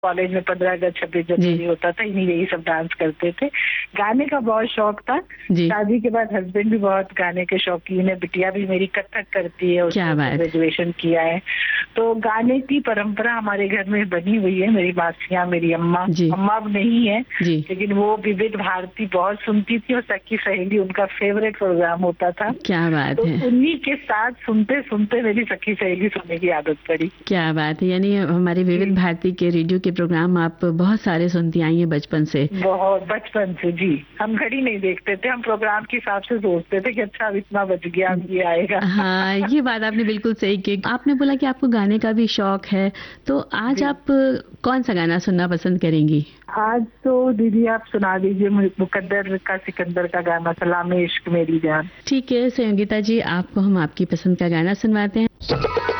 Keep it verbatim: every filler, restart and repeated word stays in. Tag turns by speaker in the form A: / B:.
A: College में पंद्रह अगस्त छब्बीस जनवरी होता था, इन्हीं यही सब डांस करते थे। गाने का बहुत शौक था। शादी के बाद हस्बैंड भी बहुत गाने के शौकीन है, बिटिया भी मेरी कथक करती है, उसने ग्रेजुएशन किया है। तो गाने की परंपरा हमारे घर में बनी हुई है। मेरी मासियाँ, मेरी अम्मा, अम्मा अब नहीं है, लेकिन वो विविध भारती बहुत सुनती थी और सखी सहेली उनका फेवरेट प्रोग्राम होता था।
B: क्या बात
A: तो
B: है।
A: उन्हीं के साथ सुनते सुनते मेरी सखी सहेली सुनने की आदत पड़ी।
B: क्या बात है। यानी हमारी विविध भारती के रेडियो के प्रोग्राम आप बहुत सारे सुनती आई हैं बचपन से।
A: बहुत बचपन से जी। हम घड़ी नहीं देखते थे, हम प्रोग्राम के हिसाब से सोचते थे कि अच्छा अब इतना बज गया, अब ये आएगा।
B: हाँ, ये बात आपने बिल्कुल सही की। आपने बोला कि आपको गाने का भी शौक है, तो आज आप कौन सा गाना सुनना पसंद करेंगी?
A: आज तो दीदी आप सुना दीजिए मुकद्दर का सिकंदर का गाना, सलामे इश्क मेरी जान।
B: ठीक है संगीता जी, आपको हम आपकी पसंद का गाना सुनवाते हैं।